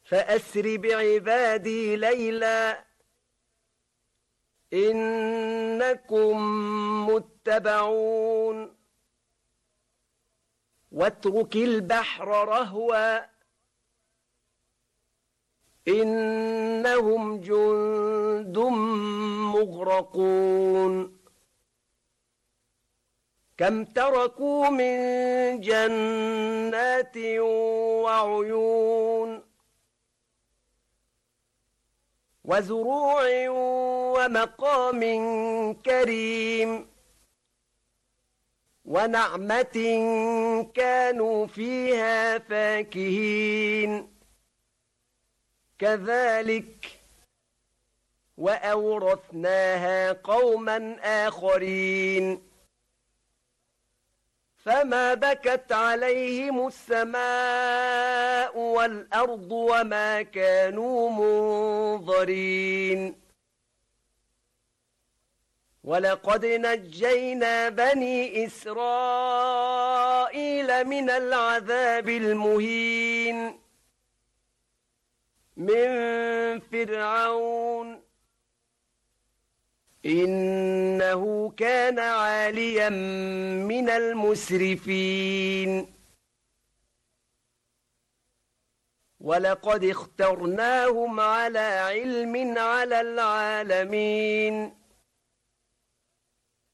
فأسر بعبادي ليلا إنكم متبعون واترك البحر رهوا إنهم جند مغرقون كم تركوا من جنات وعيون وزروع ومقام كريم ونعمة كانوا فيها فاكهين كذلك وأورثناها قوما آخرين فما بكت عليهم السماء والأرض وما كانوا منظرين ولقد نجينا بني إسرائيل من العذاب المهين من فرعون إنه كان عاليا من المسرفين ولقد اخترناهم على علم على العالمين